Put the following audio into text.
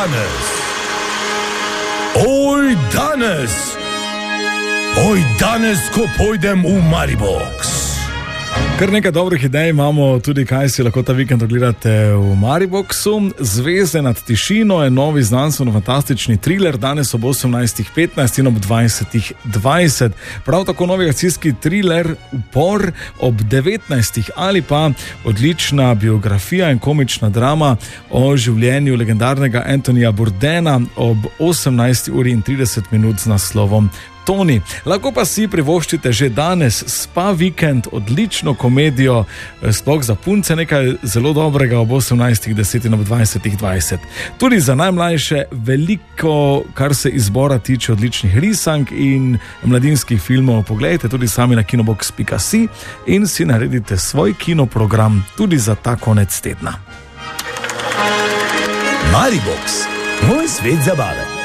danes, ko pojdem v Maribox. Kar nekaj dobrih idej imamo tudi, kaj si lahko ta vikend ogledate v Mariboxu. Zveze nad tišino je novi znanstveno-fantastični thriller, danes ob 18.15 in ob 20.20. Prav tako novi akcijski thriller Upor ob 19. ali pa odlična biografija in komična drama o življenju legendarnega Anthonyja Bourdena ob 18:30 z naslovom Toni. Lahko pa si privoščite že danes Spa vikend, odlično komedijo, sploh za punce, nekaj zelo dobrega ob 18.10 in ob 20.20. Tudi za najmlajše veliko, kar se izbora tiče odličnih risank in mladinskih filmov. Poglejte tudi sami na kinobox.si in si naredite svoj kinoprogram tudi za ta konec tedna. Maribox, moj svet zabave.